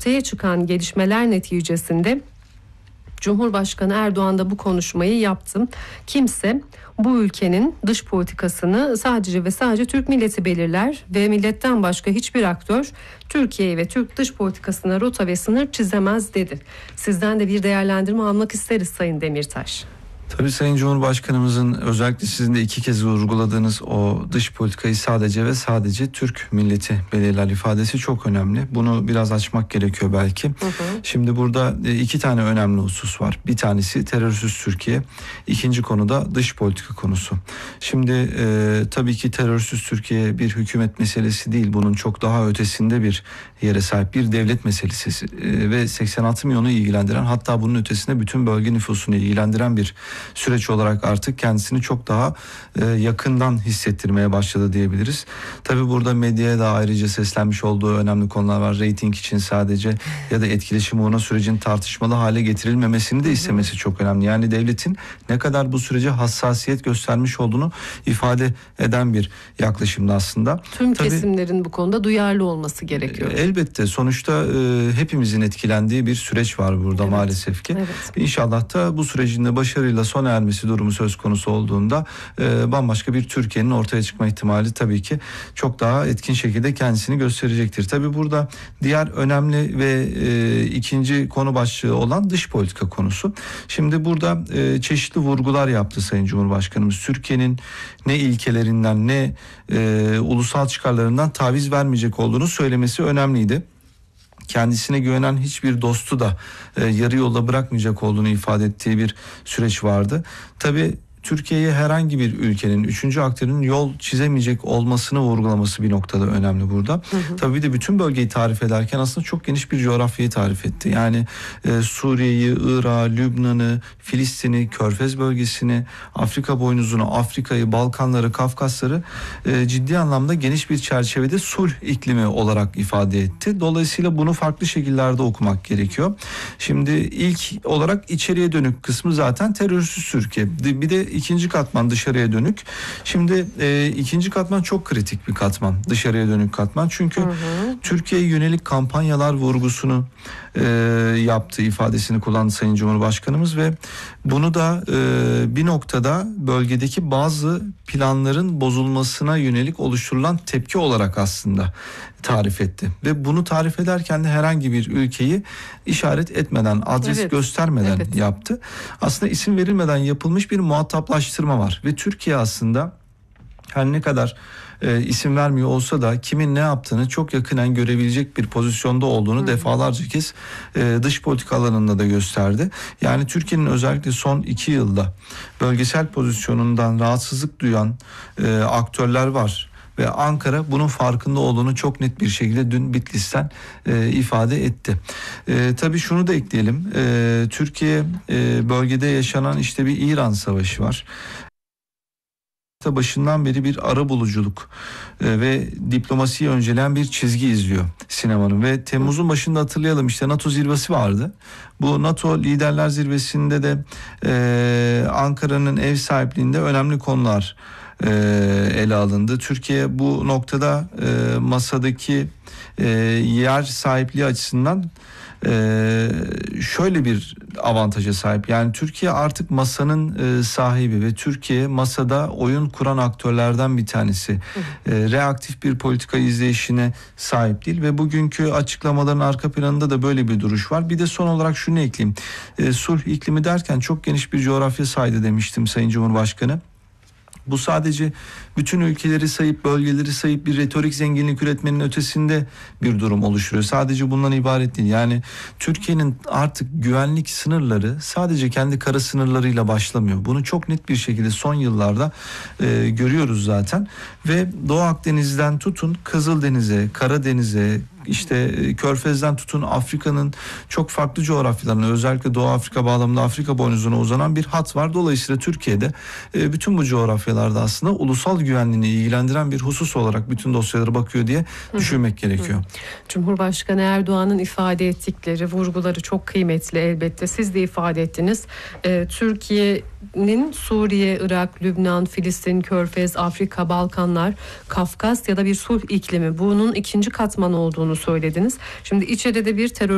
ortaya çıkan gelişmeler neticesinde Cumhurbaşkanı Erdoğan da bu konuşmayı yaptı. Kimse bu ülkenin dış politikasını sadece ve sadece Türk milleti belirler ve milletten başka hiçbir aktör Türkiye'yi ve Türk dış politikasına rota ve sınır çizemez dedi. Sizden de bir değerlendirme almak isteriz Sayın Demirtaş. Tabii Sayın Cumhurbaşkanımızın özellikle sizin de 2 kez vurguladığınız o dış politikayı sadece ve sadece Türk milleti belirler ifadesi çok önemli. Bunu biraz açmak gerekiyor belki. Şimdi burada 2 tane önemli husus var. Bir tanesi terörsüz Türkiye. İkinci konu da dış politika konusu. Şimdi tabii ki terörsüz Türkiye bir hükümet meselesi değil. Bunun çok daha ötesinde bir yere sahip bir devlet meselesi ve 86 milyonu ilgilendiren, hatta bunun ötesinde bütün bölge nüfusunu ilgilendiren bir süreç olarak artık kendisini çok daha yakından hissettirmeye başladı diyebiliriz. Tabii burada medyaya da ayrıca seslenmiş olduğu önemli konular var. Reyting için sadece ya da etkileşim uğruna sürecin tartışmalı hale getirilmemesini de istemesi çok önemli. Yani devletin ne kadar bu sürece hassasiyet göstermiş olduğunu ifade eden bir yaklaşımda aslında. Tüm kesimlerin bu konuda duyarlı olması gerekiyor. Elbette sonuçta hepimizin etkilendiği bir süreç var burada maalesef ki. İnşallah da bu sürecin de başarıyla sona ermesi durumu söz konusu olduğunda bambaşka bir Türkiye'nin ortaya çıkma ihtimali tabii ki çok daha etkin şekilde kendisini gösterecektir. Tabii burada diğer önemli ve ikinci konu başlığı olan dış politika konusu. Şimdi burada çeşitli vurgular yaptı Sayın Cumhurbaşkanımız. Türkiye'nin ne ilkelerinden ne ulusal çıkarlarından taviz vermeyecek olduğunu söylemesi önemliydi. Kendisine güvenen hiçbir dostu da yarı yolda bırakmayacak olduğunu ifade ettiği bir süreç vardı. Tabii Türkiye'ye herhangi bir ülkenin, 3. aktörün yol çizemeyecek olmasını vurgulaması bir noktada önemli burada. Tabii bir de bütün bölgeyi tarif ederken aslında çok geniş bir coğrafyayı tarif etti. Yani Suriye'yi, Irak'ı, Lübnan'ı, Filistin'i, Körfez bölgesini, Afrika boynuzunu, Afrika'yı, Balkanları, Kafkasları ciddi anlamda geniş bir çerçevede sulh iklimi olarak ifade etti. Dolayısıyla bunu farklı şekillerde okumak gerekiyor. Şimdi ilk olarak içeriye dönük kısmı zaten terörsüz Türkiye. Bir de ikinci katman dışarıya dönük. Şimdi ikinci katman çok kritik bir katman. Dışarıya dönük katman. Çünkü Türkiye'ye yönelik kampanyalar vurgusunu yaptı, ifadesini kullandı Sayın Cumhurbaşkanımız ve bunu da bir noktada bölgedeki bazı planların bozulmasına yönelik oluşturulan tepki olarak aslında tarif etti. Ve bunu tarif ederken de herhangi bir ülkeyi işaret etmeden, adres göstermeden yaptı. Aslında isim verilmeden yapılmış bir muhataplaştırma var ve Türkiye aslında her ne kadar isim vermiyor olsa da kimin ne yaptığını çok yakinen görebilecek bir pozisyonda olduğunu defalarca kez dış politika alanında da gösterdi. Yani Türkiye'nin özellikle son 2 yılda bölgesel pozisyonundan rahatsızlık duyan aktörler var. Ve Ankara bunun farkında olduğunu çok net bir şekilde dün Bitlis'ten ifade etti. Tabii şunu da ekleyelim. Türkiye bölgede yaşanan işte bir İran savaşı var. Başından beri bir arabuluculuk ve diplomasiyi önceleyen bir çizgi izliyor sinemanın ve Temmuz'un başında hatırlayalım işte NATO zirvesi vardı. Bu NATO liderler zirvesinde de Ankara'nın ev sahipliğinde önemli konular ele alındı. Türkiye bu noktada masadaki yer sahipliği açısından şöyle bir avantaja sahip. Yani Türkiye artık masanın sahibi ve Türkiye masada oyun kuran aktörlerden bir tanesi. Reaktif bir politika izleyişine sahip değil ve bugünkü açıklamaların arka planında da böyle bir duruş var. Bir de son olarak şunu ekleyeyim. Sulh iklimi derken çok geniş bir coğrafya saydı demiştim Sayın Cumhurbaşkanı. Bu sadece bütün ülkeleri sayıp, bölgeleri sayıp bir retorik zenginlik üretmenin ötesinde bir durum oluşturuyor. Sadece bundan ibaret değil. Yani Türkiye'nin artık güvenlik sınırları sadece kendi kara sınırlarıyla başlamıyor. Bunu çok net bir şekilde son yıllarda görüyoruz zaten. Ve Doğu Akdeniz'den tutun Kızıldeniz'e, Karadeniz'e, işte Körfez'den tutun Afrika'nın çok farklı coğrafyalarına, özellikle Doğu Afrika bağlamında Afrika boynuzuna uzanan bir hat var. Dolayısıyla Türkiye'de bütün bu coğrafyalarda aslında ulusal güvenliğini ilgilendiren bir husus olarak bütün dosyalara bakıyor diye düşünmek gerekiyor. Cumhurbaşkanı Erdoğan'ın ifade ettikleri vurguları çok kıymetli elbette. Siz de ifade ettiniz. Türkiye'nin Suriye, Irak, Lübnan, Filistin, Körfez, Afrika, Balkanlar, Kafkasya'da bir sulh iklimi, bunun ikinci katman olduğunu söylediniz. Şimdi içeride bir terör